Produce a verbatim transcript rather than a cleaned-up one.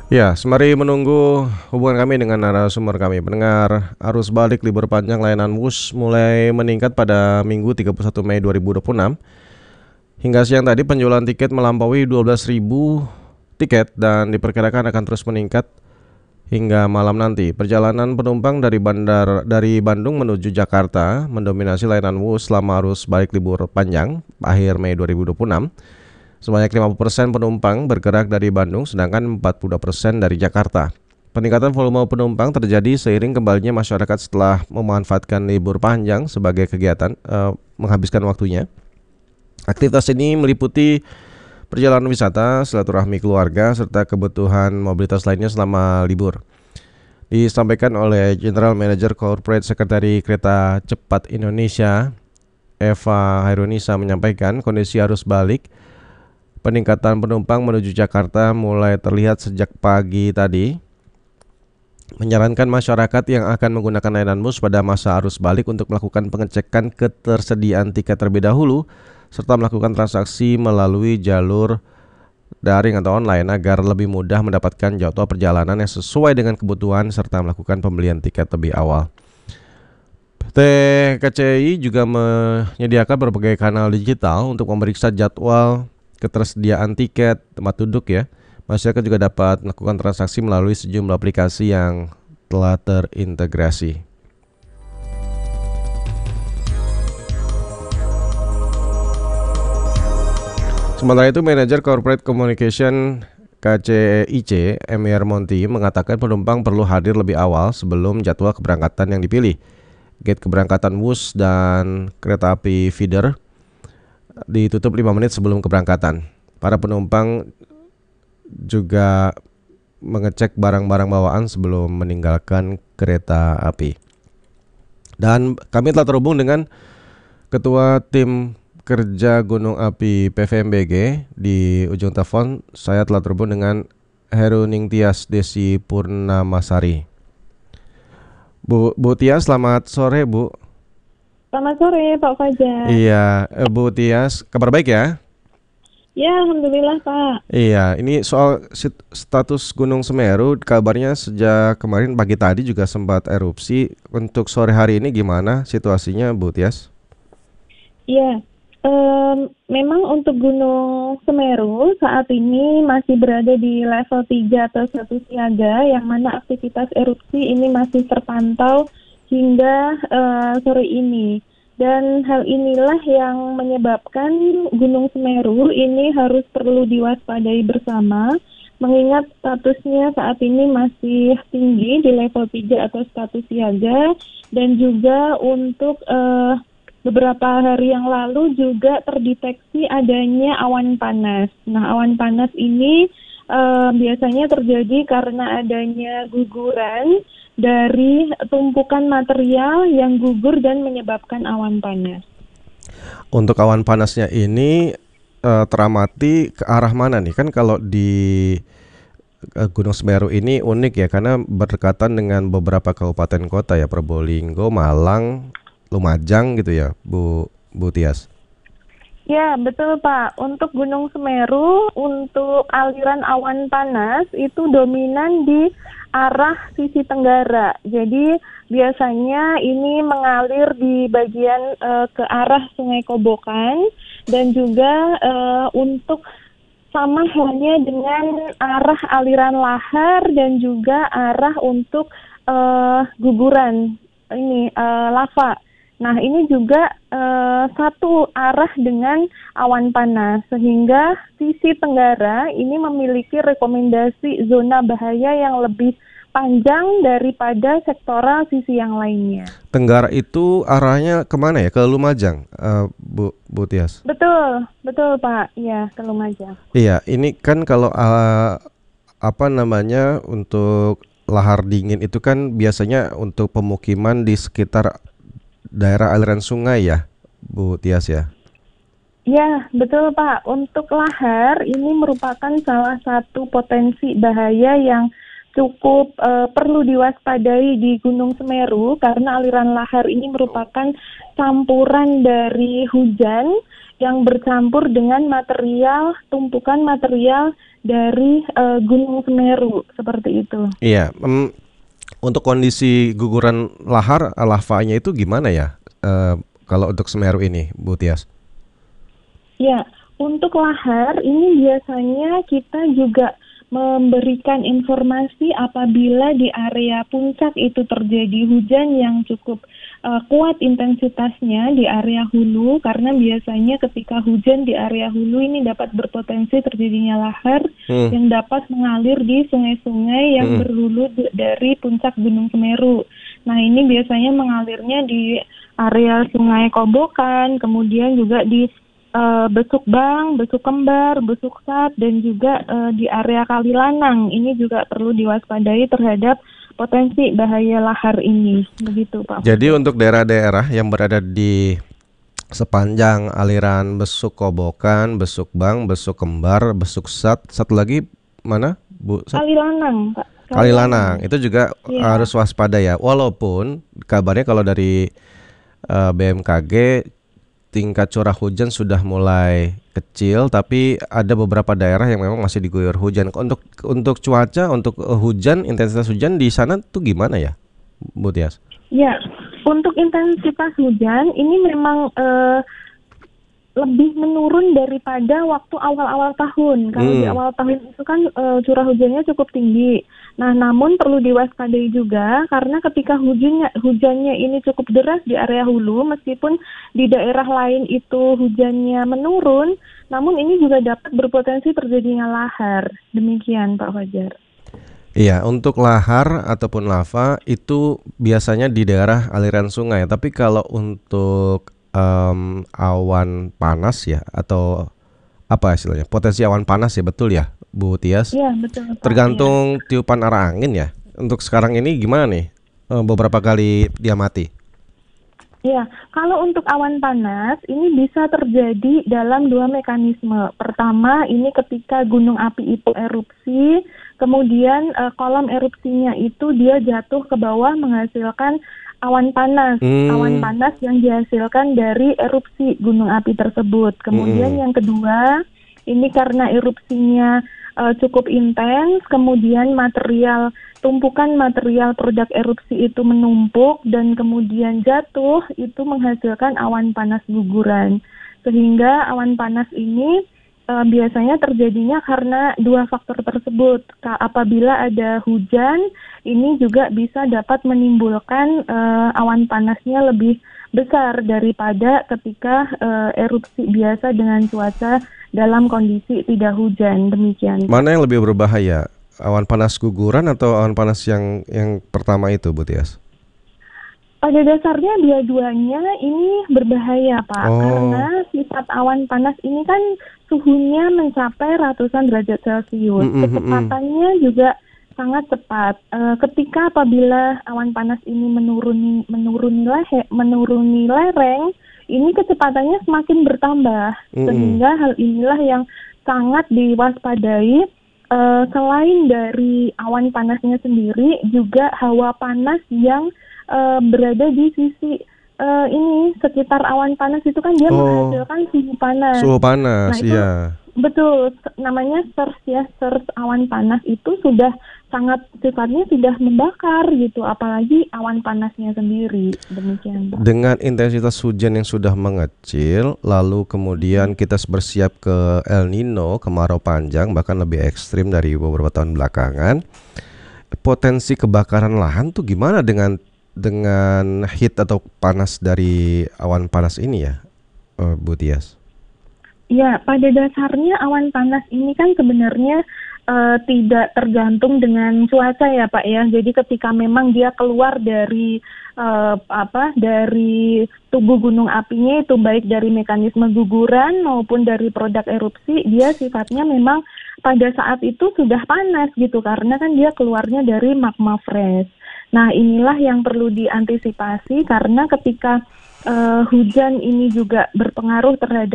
Ya, sembari menunggu hubungan kami dengan narasumber kami, pendengar, arus balik libur panjang layanan Wus mulai meningkat pada Minggu tiga puluh satu Mei dua ribu dua puluh enam. Hingga siang tadi penjualan tiket melampaui dua belas ribu tiket dan diperkirakan akan terus meningkat hingga malam nanti. Perjalanan penumpang dari bandar dari Bandung menuju Jakarta mendominasi layanan Wus selama arus balik libur panjang akhir Mei dua ribu dua puluh enam. Sebanyak lima puluh persen penumpang bergerak dari Bandung, sedangkan empat puluh dua persen dari Jakarta. Peningkatan volume penumpang terjadi seiring kembalinya masyarakat setelah memanfaatkan libur panjang sebagai kegiatan eh, menghabiskan waktunya. Aktivitas ini meliputi perjalanan wisata, silaturahmi keluarga, serta kebutuhan mobilitas lainnya selama libur. Disampaikan oleh General Manager Corporate Secretary Kereta Cepat Indonesia, Eva Hairunisa, menyampaikan kondisi arus balik peningkatan penumpang menuju Jakarta mulai terlihat sejak pagi tadi, menyarankan masyarakat yang akan menggunakan layanan bus pada masa arus balik untuk melakukan pengecekan ketersediaan tiket terlebih dahulu, serta melakukan transaksi melalui jalur daring atau online agar lebih mudah mendapatkan jadwal perjalanan yang sesuai dengan kebutuhan serta melakukan pembelian tiket lebih awal. P T K C I juga menyediakan berbagai kanal digital untuk memeriksa jadwal ketersediaan tiket, tempat duduk ya. Masyarakat juga dapat melakukan transaksi melalui sejumlah aplikasi yang telah terintegrasi. Sementara itu, Manajer Corporate Communication K C I C, Emir Monti, mengatakan penumpang perlu hadir lebih awal sebelum jadwal keberangkatan yang dipilih. Gate keberangkatan Wus dan kereta api feeder ditutup lima menit sebelum keberangkatan. Para penumpang juga mengecek barang-barang bawaan sebelum meninggalkan kereta api. Dan kami telah terhubung dengan Ketua Tim Kerja Gunung Api P V M B G di ujung telepon. Saya telah terhubung dengan Heru Ningtyas Desi Purnamasari. Bu, Bu Tias, selamat sore Bu. Selamat sore Pak Fajar. Iya, eh, Bu Tias, kabar baik ya? Ya, Alhamdulillah Pak. Iya, ini soal sit- status Gunung Semeru, kabarnya sejak kemarin pagi tadi juga sempat erupsi. Untuk sore hari ini gimana situasinya, Bu Tias? Ya, em, memang untuk Gunung Semeru saat ini masih berada di level tiga atau satu siaga, yang mana aktivitas erupsi ini masih terpantau hingga eh, sore ini. Dan hal inilah yang menyebabkan Gunung Semeru ini harus perlu diwaspadai bersama, mengingat statusnya saat ini masih tinggi di level tiga atau status siaga, dan juga untuk eh, beberapa hari yang lalu juga terdeteksi adanya awan panas. Nah, awan panas ini eh, biasanya terjadi karena adanya guguran dari tumpukan material yang gugur dan menyebabkan awan panas. Untuk awan panasnya ini eh, teramati ke arah mana nih? Kan kalau di eh, Gunung Semeru ini unik ya, karena berdekatan dengan beberapa kabupaten kota ya, Probolinggo, Malang, Lumajang gitu ya, Bu Bu Tias. Ya, betul Pak. Untuk Gunung Semeru, untuk aliran awan panas itu dominan di arah sisi tenggara. Jadi biasanya ini mengalir di bagian eh, ke arah Sungai Kobokan, dan juga eh, untuk sama halnya dengan arah aliran lahar dan juga arah untuk eh, guguran ini eh, lava. Nah, ini juga eh, satu arah dengan awan panas, sehingga sisi tenggara ini memiliki rekomendasi zona bahaya yang lebih panjang daripada sektoral sisi yang lainnya. Tenggara itu arahnya kemana ya? Ke Lumajang, eh, Bu Bu Tias. Betul, betul Pak. Iya, ke Lumajang. Iya, ini kan kalau eh, apa namanya, untuk lahar dingin itu kan biasanya untuk pemukiman di sekitar daerah aliran sungai ya, Bu Tias ya. Ya, betul Pak. Untuk lahar ini merupakan salah satu potensi bahaya yang cukup eh, perlu diwaspadai di Gunung Semeru, karena aliran lahar ini merupakan campuran dari hujan yang bercampur dengan material, tumpukan material dari uh, Gunung Semeru seperti itu. Iya, em, untuk kondisi guguran lahar lavanya itu gimana ya? Eh, kalau untuk Semeru ini, Bu Tias? Ya, untuk lahar ini biasanya kita juga memberikan informasi apabila di area puncak itu terjadi hujan yang cukup uh, kuat intensitasnya di area hulu, karena biasanya ketika hujan di area hulu ini dapat berpotensi terjadinya lahar Hmm. yang dapat mengalir di sungai-sungai yang Hmm. berhulu d- dari puncak Gunung Semeru. Nah, ini biasanya mengalirnya di area Sungai Kobokan, kemudian juga di uh, Besuk Bang, Besuk Kembar, Besuk Sat, dan juga uh, di area Kalilanang. Ini juga perlu diwaspadai terhadap potensi bahaya lahar ini. Begitu, Pak. Jadi untuk daerah-daerah yang berada di sepanjang aliran Besuk Kobokan, Besuk Bang, Besuk Kembar, Besuk Sat, satu lagi mana, Bu? Sat? Kalilanang, Pak. Kalilanang, itu juga Iya. harus waspada ya. Walaupun kabarnya kalau dari eh, B M K G tingkat curah hujan sudah mulai kecil, tapi ada beberapa daerah yang memang masih diguyur hujan. Untuk untuk cuaca, untuk eh, hujan, intensitas hujan di sana tuh gimana ya, Bu Tias? Ya, untuk intensitas hujan ini memang eh, lebih menurun daripada waktu awal-awal tahun. Kalau Hmm. di awal tahun itu kan eh, curah hujannya cukup tinggi. Nah, namun perlu diwaspadai juga karena ketika hujannya hujannya ini cukup deras di area hulu, meskipun di daerah lain itu hujannya menurun, namun ini juga dapat berpotensi terjadinya lahar. Demikian, Pak Fajar. Iya, untuk lahar ataupun lava itu biasanya di daerah aliran sungai. Tapi kalau untuk em, awan panas ya, atau apa istilahnya, potensi awan panas ya, betul ya, Bu Tias? Iya, betul, Pak. Iya. Tergantung tiupan arah angin ya. Untuk sekarang ini gimana nih? Eh, beberapa kali diamati. Ya, kalau untuk awan panas ini bisa terjadi dalam dua mekanisme. Pertama, ini ketika gunung api itu erupsi, kemudian eh, kolom erupsinya itu dia jatuh ke bawah menghasilkan awan panas. Hmm. Awan panas yang dihasilkan dari erupsi gunung api tersebut. Kemudian Mm-mm. yang kedua, ini karena erupsinya eh, cukup intens, kemudian material tumpukan material produk erupsi itu menumpuk dan kemudian jatuh, itu menghasilkan awan panas guguran. Sehingga awan panas ini e, biasanya terjadinya karena dua faktor tersebut. Ka- Apabila ada hujan, ini juga bisa dapat menimbulkan e, awan panasnya lebih besar daripada ketika e, erupsi biasa dengan cuaca dalam kondisi tidak hujan. Demikian. Mana yang lebih berbahaya? Awan panas guguran atau awan panas yang yang pertama itu, Bu Tias? Pada dasarnya dua-duanya ini berbahaya, Pak, Oh. karena sifat awan panas ini kan suhunya mencapai ratusan derajat Celcius. Mm-mm, Kecepatannya juga sangat cepat. E, ketika apabila awan panas ini menuruni menuruni lehe, menuruni lereng, ini kecepatannya semakin bertambah. Mm-mm. Sehingga hal inilah yang sangat diwaspadai. Uh, selain dari awan panasnya sendiri, juga hawa panas yang uh, berada di sisi uh, ini sekitar awan panas itu kan dia Oh. menghasilkan suhu panas. Suhu panas, Nah, itu iya. betul, namanya surge ya, surge awan panas itu sudah sangat sifatnya sudah membakar gitu, apalagi awan panasnya sendiri. Demikian, Pak. Dengan intensitas hujan yang sudah mengecil, lalu kemudian kita bersiap ke El Nino, kemarau panjang, bahkan lebih ekstrim dari beberapa tahun belakangan. Potensi kebakaran lahan tuh gimana dengan dengan heat atau panas dari awan panas ini ya, eh, Bu Tias? Ya, pada dasarnya awan panas ini kan sebenarnya eh, tidak tergantung dengan cuaca ya, Pak ya. Jadi ketika memang dia keluar dari eh, apa dari tubuh gunung apinya, itu baik dari mekanisme guguran maupun dari produk erupsi, dia sifatnya memang pada saat itu sudah panas gitu, karena kan dia keluarnya dari magma fresh. Nah, inilah yang perlu diantisipasi karena ketika eh, hujan ini juga berpengaruh terhadap